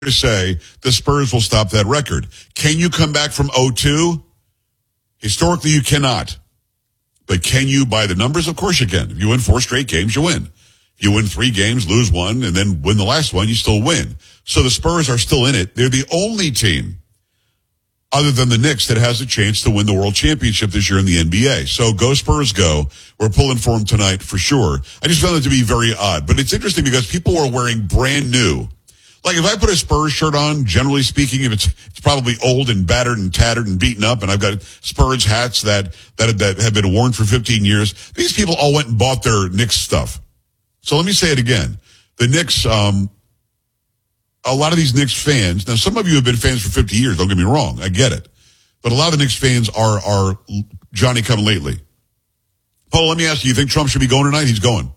to say the Spurs will stop that record. Can you come back from 0-2? Historically, you cannot. But can you, by the numbers? Of course you can. If you win 4 straight games, you win. If you win 3 games, lose 1, and then win the last one, you still win. So the Spurs are still in it. They're the only team, other than the Knicks, that has a chance to win the World Championship this year in the NBA. So go Spurs, go. We're pulling for them tonight for sure. I just found it to be very odd. But it's interesting because people are wearing brand new. Like if I put a Spurs shirt on, generally speaking, if it's probably old and battered and tattered and beaten up, and I've got Spurs hats that have been worn for 15 years, these people all went and bought their Knicks stuff. So let me say it again. The Knicks, a lot of these Knicks fans, now some of you have been fans for 50 years, don't get me wrong, I get it. But a lot of the Knicks fans are Johnny come lately. Paul, let me ask you think Trump should be going tonight? He's going.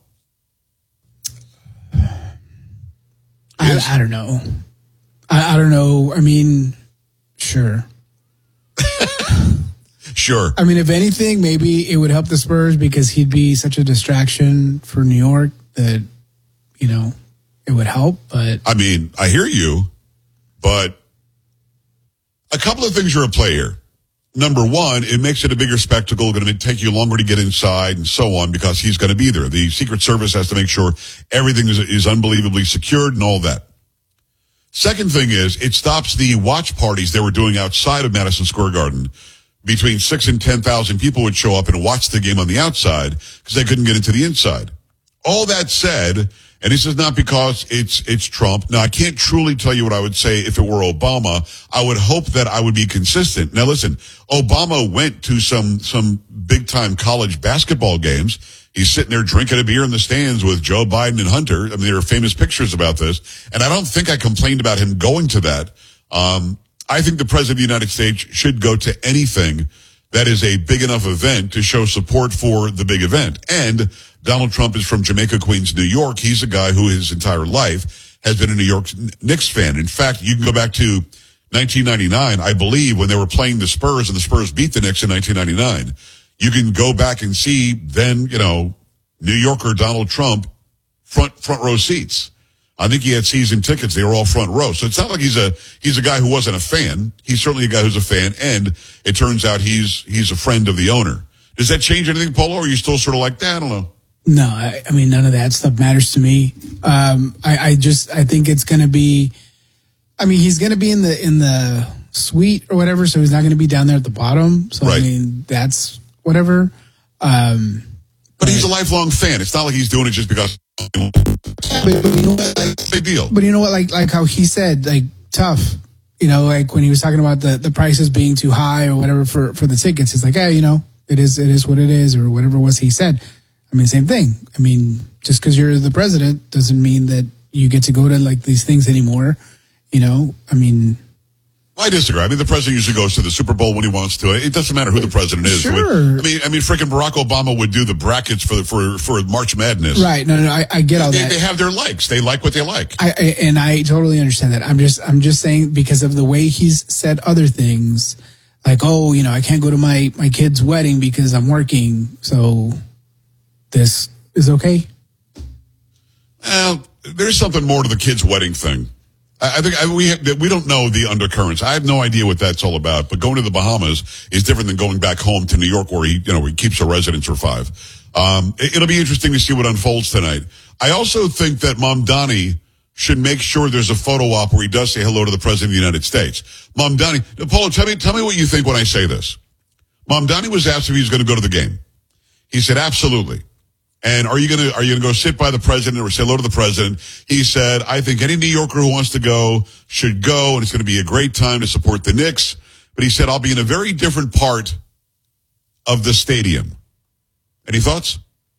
I don't know. I don't know. I mean, sure. Sure. I mean, if anything, maybe it would help the Spurs because he'd be such a distraction for New York that, it would help. But I mean, I hear you, but a couple of things are at play here. Number one, it makes it a bigger spectacle, going to take you longer to get inside and so on because he's going to be there. The Secret Service has to make sure everything is unbelievably secured and all that. Second thing is it stops the watch parties they were doing outside of Madison Square Garden. Between 6,000 and 10,000 people would show up and watch the game on the outside because they couldn't get into the inside. All that said, and this is not because it's Trump. Now, I can't truly tell you what I would say if it were Obama. I would hope that I would be consistent. Now, listen, Obama went to some big-time college basketball games. He's sitting there drinking a beer in the stands with Joe Biden and Hunter. I mean, there are famous pictures about this. And I don't think I complained about him going to that. I think the President of the United States should go to anything that is a big enough event to show support for the big event. And Donald Trump is from Jamaica, Queens, New York. He's a guy who his entire life has been a New York Knicks fan. In fact, you can go back to 1999, I believe, when they were playing the Spurs and the Spurs beat the Knicks in 1999. You can go back and see then, New Yorker Donald Trump front row seats. I think he had season tickets. They were all front row. So it's not like he's a guy who wasn't a fan. He's certainly a guy who's a fan. And it turns out he's a friend of the owner. Does that change anything, Polo? Or are you still sort of like that? I don't know. No, I mean, none of that stuff matters to me. I think it's going to be, he's going to be in the suite or whatever. So he's not going to be down there at the bottom. So, right. I mean, that's whatever. But he's a lifelong fan. It's not like he's doing it just because. But you know what, big deal. But you know what, like how he said, like tough, like when he was talking about the prices being too high or whatever for the tickets, it's like, hey, it is what it is or whatever it was he said. I mean, same thing. I mean, just because you're the president doesn't mean that you get to go to like these things anymore. I mean. I disagree. I mean, the president usually goes to the Super Bowl when he wants to. It doesn't matter who the president is. Sure. I mean, freaking Barack Obama would do the brackets for March Madness. Right. No, I get all that. They have their likes. They like what they like. I totally understand that. I'm just saying because of the way he's said other things, like, I can't go to my kid's wedding because I'm working. So this is okay. Well, there's something more to the kid's wedding thing. I think we don't know the undercurrents. I have no idea what that's all about. But going to the Bahamas is different than going back home to New York, where he keeps a residence or 5. It'll be interesting to see what unfolds tonight. I also think that Mamdani should make sure there's a photo op where he does say hello to the President of the United States. Mamdani, Paulo, tell me what you think when I say this. Mamdani was asked if he was going to go to the game. He said absolutely. And are you gonna go sit by the president or say hello to the president? He said, I think any New Yorker who wants to go should go, and it's going to be a great time to support the Knicks. But he said, I'll be in a very different part of the stadium. Any thoughts?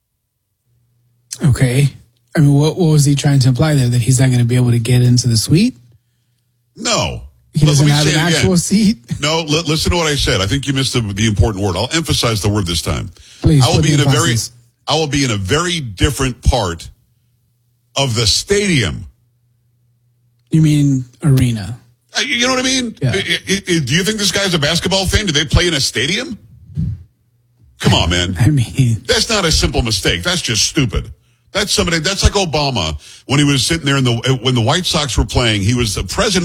Okay. I mean, what was he trying to imply there? That he's not going to be able to get into the suite? No. He doesn't have an actual seat? No, listen to what I said. I think you missed the important word. I'll emphasize the word this time. Please. I will be in a very different part of the stadium. You mean arena? You know what I mean? Yeah. Do you think this guy's a basketball fan? Do they play in a stadium? Come on, man. I mean, that's not a simple mistake. That's just stupid. That's somebody. That's like Obama when he was sitting there when the White Sox were playing. He was the president